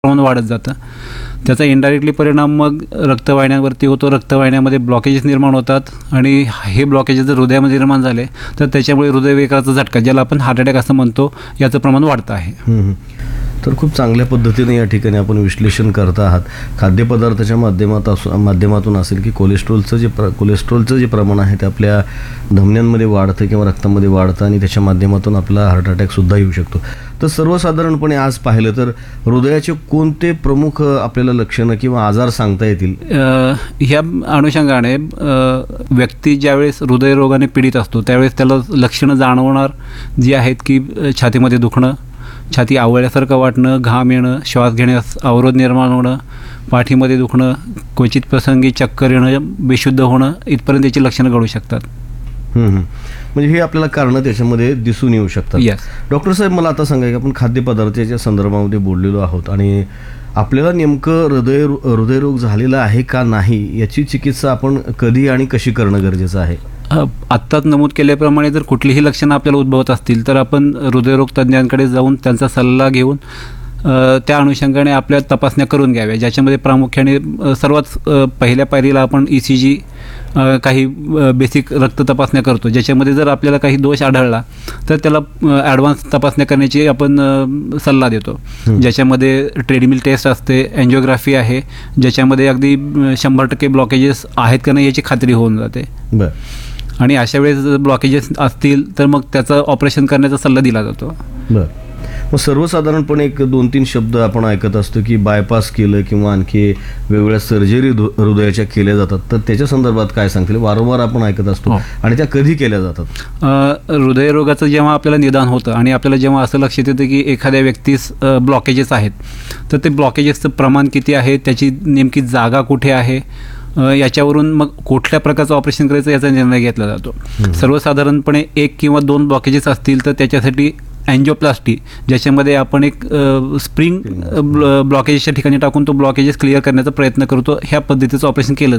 प्रमाण वाढत जातं. त्याचा इनडायरेक्टली परिणाम मग रक्तवाहिन्यांवरती होतो. रक्तवाहिन्यांमध्ये ब्लॉकेजेस निर्माण होतात आणि हे ब्लॉकेजेस जर हृदयामध्ये निर्माण झाले तर त्याच्यामुळे हृदयविकाराचा झटका, ज्याला आपण हार्ट अटॅक असं म्हणतो, याचं प्रमाण वाढतं आहे. तर खूप चांगल्या पद्धतीने या ठिकाणी आपण विश्लेषण करत आहात. खाद्यपदार्थाच्या माध्यमातून असेल की कोलेस्ट्रॉलचं जे प्रमाण आहे ते आपल्या धमन्यांमध्ये वाढतं किंवा रक्तामध्ये वाढतं आणि त्याच्या माध्यमातून आपला हार्ट अटॅकसुद्धा येऊ शकतो. तर सर्वसाधारणपणे आज पाहिलं तर हृदयाचे कोणते प्रमुख आपल्याला लक्षणं किंवा आजार सांगता येतील? ह्या अनुषंगाने व्यक्ती ज्यावेळेस हृदयरोगाने पीडित असतो त्यावेळेस त्याला लक्षणं जाणवणार जी आहेत की छातीमध्ये दुखणं, छाती आवळल्यासारखं वाटणं, घाम येणं, श्वास घेण्यास अवरोध निर्माण होणं, पाठीमध्ये दुखणं, क्वचित प्रसंगी चक्कर येणं, बेशुद्ध होणं, इथपर्यंत त्याची लक्षणं घडू शकतात. म्हणजे हे आपल्याला कारणं त्याच्यामध्ये दिसून येऊ शकतात. यस. डॉक्टर साहेब, मला आता सांगा की आपण खाद्यपदार्थाच्या संदर्भामध्ये बोललेलो आहोत आणि आपल्याला नेमकं हृदयरोग झालेला आहे का नाही याची चिकित्सा आपण कधी आणि कशी करणं गरजेचं आहे? आत्ताच नमूद केल्याप्रमाणे जर कुठलीही लक्षणं आपल्याला उद्भवत असतील तर आपण हृदयरोग तज्ज्ञांकडे जाऊन त्यांचा सल्ला घेऊन त्या अनुषंगाने आपल्या तपासण्या करून घ्याव्या, ज्याच्यामध्ये प्रामुख्याने सर्वात पहिल्या पायरीला आपण ECG, काही बेसिक रक्त तपासण्या करतो, ज्याच्यामध्ये जर आपल्याला काही दोष आढळला तर त्याला ॲडव्हान्स तपासण्या करण्याची आपण सल्ला देतो, ज्याच्यामध्ये ट्रेडमिल टेस्ट असते, एन्जिओग्राफी आहे, ज्याच्यामध्ये अगदी 100% ब्लॉकेजेस आहेत का नाही याची खात्री होऊन जाते. आणि अशा वेळेस ब्लॉकेजेस असतील तर मग त्याचं ऑपरेशन करण्याचा सल्ला दिला जातो. मग सर्वसाधारणपणे एक 2-3 शब्द आपण ऐकत असतो की बायपास केलं किंवा आणखी वेगवेगळ्या सर्जरी हृदयाच्या केल्या जातात, तर त्याच्या संदर्भात काय सांगतील? वारंवार आपण ऐकत असतो आणि त्या कधी केल्या जातात? हृदयरोगाचं जेव्हा आपल्याला निदान होतं आणि आपल्याला जेव्हा असं लक्षात येतं की एखाद्या व्यक्तीस ब्लॉकेजेस आहेत तर ते ब्लॉकेजेसचं प्रमाण किती आहे, त्याची नेमकी जागा कुठे आहे, याच्यावरून मग कुठल्या प्रकारचं ऑपरेशन करायचं याचा निर्णय घेतला जातो. सर्वसाधारणपणे 1 किंवा 2 ब्लॉकेजेस असतील तर त्याच्यासाठी अँजिओप्लास्टी, ज्याच्यामध्ये आपण एक स्प्रिंग ब्लॉकेजेसच्या ठिकाणी टाकून तो ब्लॉकेजेस क्लिअर करण्याचा प्रयत्न करतो, ह्या पद्धतीचं ऑपरेशन केलं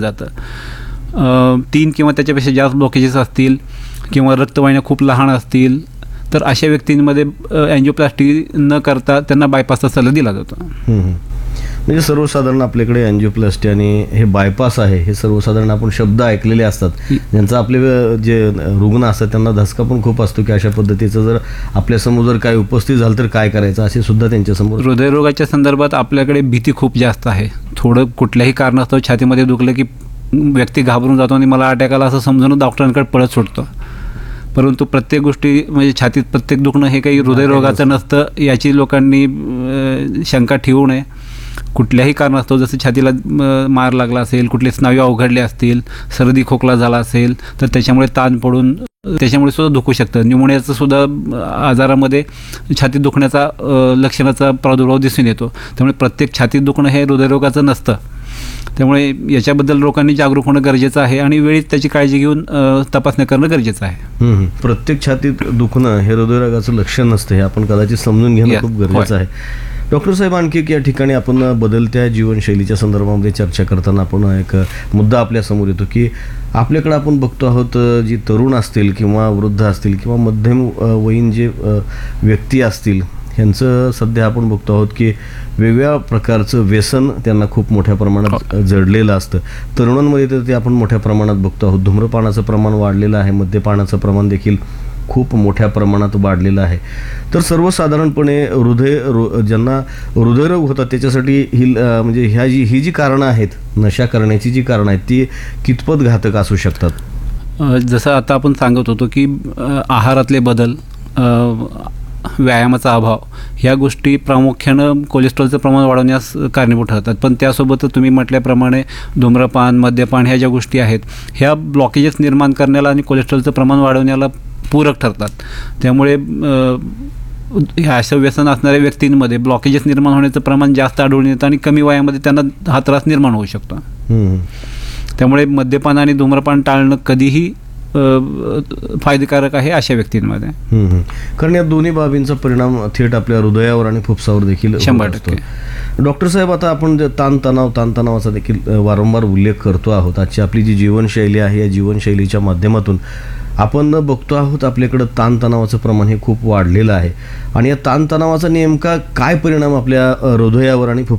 जातं. 3 किंवा त्याच्यापेक्षा जास्त ब्लॉकेजेस असतील किंवा रक्तवाहिन्या खूप लहान असतील तर अशा व्यक्तींमध्ये अँजिओप्लास्टी न करता त्यांना बायपासचा सल्ला दिला जातो. म्हणजे सर्वसाधारण आपल्याकडे अँजिओप्लास्टी आणि हे बायपास आहे हे सर्वसाधारण आपण शब्द ऐकलेले असतात, ज्यांचा आपले जे रुग्ण असतात त्यांना धसका पण खूप असतो की अशा पद्धतीचं जर आपल्यासमोर जर काय उपस्थित झालं तर काय करायचं, असे सुद्धा त्यांच्यासमोर. हृदयरोगाच्या संदर्भात आपल्याकडे भीती खूप जास्त आहे. थोडं कुठल्याही कारणास्तव छातीमध्ये दुखलं की व्यक्ती घाबरून जातो आणि मला अटॅक आला असं समजून डॉक्टरांकडे पळत सुटतो. परंतु प्रत्येक गोष्टी म्हणजे छातीत प्रत्येक दुखणं हे काही हृदयरोगाचं नसतं, याची लोकांनी शंका ठेवू नये. कुठल्याही कारणास्तव जसं छातीला मार लागला असेल, कुठले स्नायू अवघडले असतील, सर्दी खोकला झाला असेल तर त्याच्यामुळे ताण पडून त्याच्यामुळे सुद्धा दुखू शकतं. न्यूमोनियाचं सुद्धा आजारामध्ये छातीत दुखण्याचा लक्षणाचा प्रादुर्भाव दिसून येतो. त्यामुळे प्रत्येक छातीत दुखणं हे हृदयरोगाचं नसतं. त्यामुळे याच्याबद्दल लोकांनी जागरूक होणं गरजेचं आहे आणि वेळीच त्याची काळजी घेऊन तपासण्या करणं गरजेचं आहे. प्रत्येक छातीत दुखणं हे हृदयरोगाचं लक्षण नसतं, हे आपण कदाचित समजून घेणं खूप गरजेचं आहे. डॉक्टर साहेब, आणखी या ठिकाणी आपण बदलत्या जीवनशैलीच्या संदर्भामध्ये चर्चा करताना आपण एक मुद्दा आपल्यासमोर येतो की आपल्याकडे आपण बघतो आहोत जी तरुण असतील किंवा वृद्ध असतील किंवा मध्यम वयीन जे व्यक्ती असतील ह्यांचं सध्या आपण बघतो आहोत की वेगवेगळ्या प्रकारचं व्यसन त्यांना खूप मोठ्या प्रमाणात जडलेलं असतं. तरुणांमध्ये तर ते आपण मोठ्या प्रमाणात बघतो आहोत. धूम्रपानाचं प्रमाण वाढलेलं आहे, मद्यपानाचं प्रमाण देखील खूप मोठ्या प्रमाणात वाढलेलं आहे. तर सर्वसाधारणपणे ज्यांना हृदयरोग होतात त्याच्यासाठी म्हणजे ही जी कारणं आहेत, नशा करण्याची जी कारणं आहेत ती कितपत घातक असू शकतात? जसं आता आपण सांगत होतो की आहारातले बदल, व्यायामाचा अभाव, ह्या गोष्टी प्रामुख्यानं कोलेस्ट्रॉलचं प्रमाण वाढवण्यास कारणीभूत ठरतात. पण त्यासोबत तुम्ही म्हटल्याप्रमाणे धूम्रपान, मद्यपान ह्या ज्या गोष्टी आहेत ह्या ब्लॉकेजेस निर्माण करण्याला आणि कोलेस्ट्रॉलचं प्रमाण वाढवण्याला पूरक ठरतात. त्यामुळे ह्या अशा व्यसन असणाऱ्या व्यक्तींमध्ये ब्लॉकेजेस निर्माण होण्याचं प्रमाण जास्त आढळून येतं आणि कमी वयामध्ये त्यांना हा त्रास निर्माण होऊ शकतो. त्यामुळे मद्यपान आणि धूम्रपान टाळणं कधीही फायदेकारक आहे अशा व्यक्तींमध्ये. कारण या दोन्ही बाबींचा परिणाम थेट आपल्या हृदयावर आणि फुफ्सावर देखील 100%. डॉक्टर साहेब, आता आपण ताणतणावाचा देखील वारंवार उल्लेख करतो आहोत. आजची आपली जी जीवनशैली आहे या जीवनशैलीच्या माध्यमातून आपण बघतो आहोत आपल्याकडं ताणतणावाचं प्रमाण हे खूप वाढलेलं आहे आणि या ताणतणावाचा नेमका काय परिणाम आपल्या हृदयावर आणि